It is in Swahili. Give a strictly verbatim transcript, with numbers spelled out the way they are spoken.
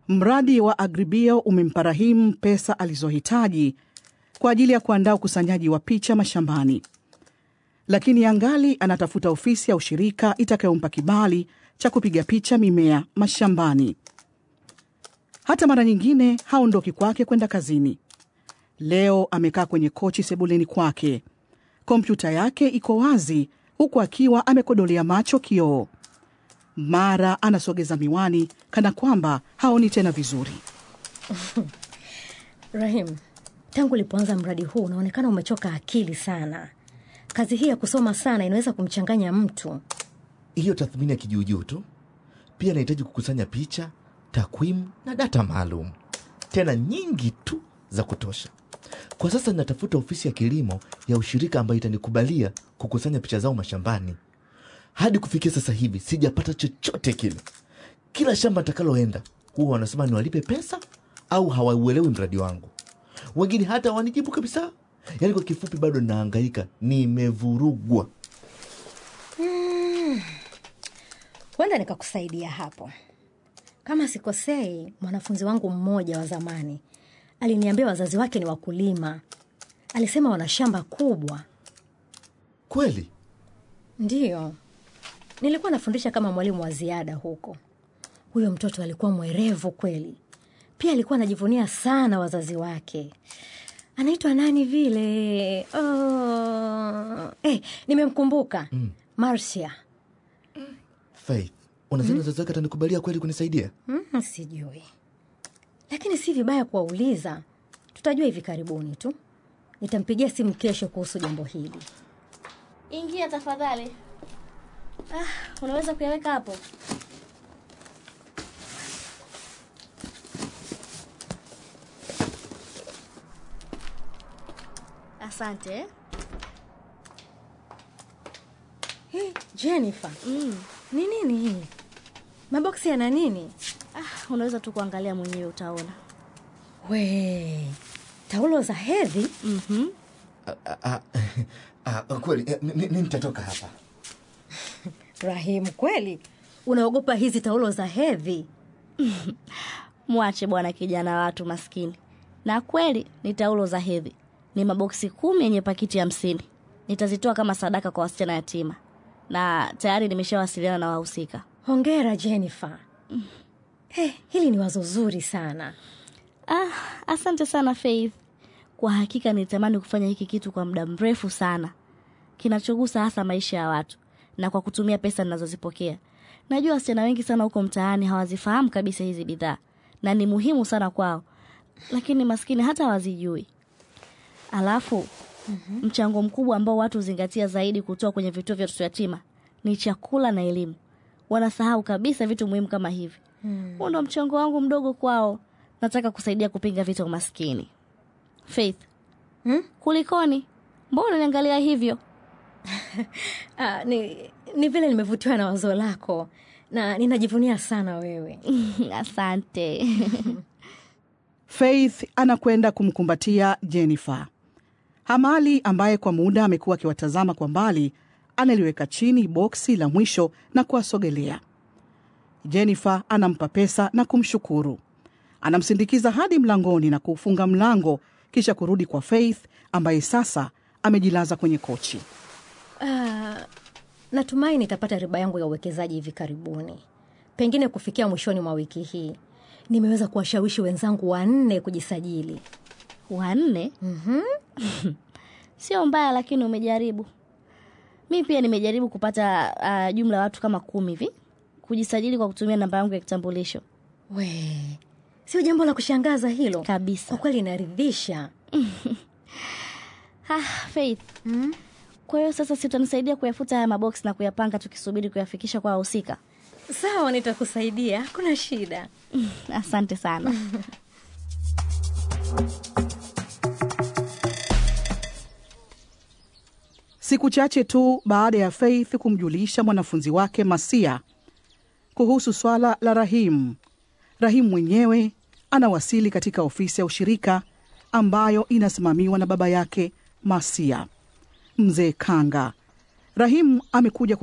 Mradi wa Agribio umempa Rahim pesa alizohitaji kwa ajili ya kuandaa ukusanyaji wa picha mashambani. Lakini angali anatafuta ofisi ya ushirika itakayompa kibali cha kupiga picha mimea mashambani. Hata mara nyingine haondoki kwake kwenda kazini. Leo amekaa kwenye kochi sebuleni kwake. Kompyuta yake iko wazi huku akiwa amekodolea macho kioo. Mara anasogeza miwani kana kwamba haoni tena vizuri. Rahim, tangu ulipoanza mradi huu unaonekana umechoka akili sana. Kazi hii ya kusoma sana inaweza kumchanganya mtu. Hiyo tathmini ya kijuujuu tu. Pia nahitaji kukusanya picha, takwimu na data maalum. Tena nyingi tu za kutosha. Kwa sasa ninatafuta ofisi ya kilimo ya ushirika ambayo itanikubalia kukusanya picha zao mashambani. Hadi kufikia sasa hivi sijapata chochote kile. Kila shamba nitakaloenda huwa wanasema niwalipe pesa au hawauelewi mradi wangu. Wengine hata wanijibu kabisa. Yaani kwa kifupi bado nahangaika, nimevurugwa. Hmm. Wenda nikakusaidia hapo. Kama sikosei, mwanafunzi wangu mmoja wa zamani aliniambia wazazi wake ni wakulima. Alisema wana shamba kubwa. Kweli? Ndiyo. Nilikuwa nafundisha kama mwalimu wa ziada huko. Huyo mtoto alikuwa mwerevu kweli. Pia alikuwa anajivunia sana wazazi wake. Anaitwa nani vile? Oh. Eh, nimemkumbuka. Mm. Marcia. Faith, unazani wazazi wake atanikubalia kweli kunisaidia? Mm, sijui. Lakini si vibaya kuwauliza. Tutajua hivi karibuni tu. Nitampigia simu kesho kuhusu jambo hili. Ingia tafadhali. Ah, unaweza kuyaweka hapo? Asante. Hey, Jennifer. Mm. Ni nini hii? Maboksi yana nini? Ah, unaweza tu kuangalia mwenyewe utaona. We, taulo za hedhi? Mhm. Ah, ah, ah, kweli, mimi nitatoka hapa. Rahim, kweli? Unaogopa hizi taulo za hedhi? Mwache bwana kijana watu maskini. Na kweli ni taulo za hedhi. Ni maboksi kumi yenye pakiti hamsini. Nitazitoa kama sadaka kwa wasichana yatima. Na tayari nimeshawasiliana na wahusika. Hongera Jennifer. Mm. Hey, hili ni wazo zuri sana. Ah, asante sana Faith. Kwa hakika nitamani kufanya hiki kitu kwa muda mrefu sana. Kinachogusa hasa maisha ya watu na kwa kutumia pesa ninazozipokea. Najua wasichana wengi sana huko mtaani hawazifahamu kabisa hizi bidhaa na ni muhimu sana kwao. Lakini maskini hata hawazijui. Alafu mm-hmm. mchango mkubwa ambao watu zingatia zaidi kutoa kwenye vituo vya watoto yatima ni chakula na elimu. Wanasahau kabisa vitu muhimu kama hivi. Mm. Huo ndo mchango wangu mdogo kwao. Nataka kusaidia kupinga vita umaskini. Faith. Hmm? Kulikoni? Mbona unaniangalia hivyo? ah, ni ni vile nimevutiwa na wazo lako na ninajivunia sana wewe. Asante. Faith anakwenda kumkumbatia Jennifer. Hamali ambaye kwa muda amekuwa akiwatazama kwa mbali, analiweka chini boksi la mwisho na kuwasogelea. Jennifer anampa pesa na kumshukuru. Anamsindikiza hadi mlangoni na kufunga mlango kisha kurudi kwa Faith ambaye sasa amejilaza kwenye kochi. Uh, natumai nitapata riba yangu ya uwekezaji hivi karibuni. Pengine kufikia mwishoni mwa wiki hii. Nimeweza kuwashawishi wenzangu wanne kujisajili. Wanne? Mhm. Sio mbaya lakini umejaribu. Mimi pia nimejaribu kupata uh, jumla watu kama kumi hivi kujisajili kwa kutumia namba yangu ya kitambulisho. We, sio jambo la kushangaza hilo. Kabisa. Kwa kweli inaridhisha. Ah, Faith. Mm? Kwa hiyo sasa si utanisaidia kuyafuta haya maboksi na kuyapanga tukisubiri kuyafikisha kwa wahusika? Sawa, nitakusaidia. Kuna shida. Asante sana. Siku chache tu baada ya Faith kumjulisha mwanafunzi wake Masia kuhusu swala la Rahim, Rahim mwenyewe anawasili katika ofisi ya ushirika ambayo inasimamiwa na baba yake Masia, Mzee Kanga. Rahim amekuja